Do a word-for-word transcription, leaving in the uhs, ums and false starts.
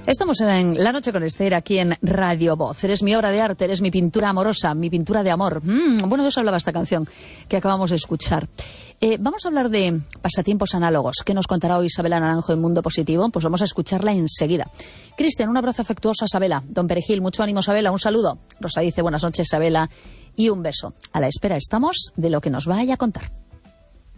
Estamos en La Noche con Esther, aquí en Radio Voz. Eres mi obra de arte, eres mi pintura amorosa, mi pintura de amor. Mm, bueno, de eso hablaba esta canción que acabamos de escuchar. Eh, vamos a hablar de pasatiempos análogos. ¿Qué nos contará hoy Isabela Naranjo en Mundo Positivo? Pues vamos a escucharla enseguida. Cristian, un abrazo afectuoso a Isabela. Don Perejil, mucho ánimo, Isabela, un saludo. Rosa dice buenas noches, Isabela, y un beso. A la espera estamos de lo que nos vaya a contar.